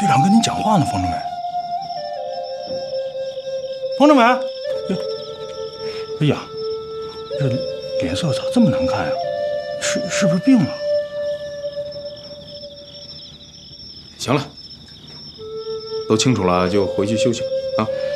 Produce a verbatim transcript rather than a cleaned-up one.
队长跟你讲话呢，方政委。方政委，哎呀，这脸色咋这么难看呀？是是不是病了？ 行了，都清楚了就回去休息吧啊。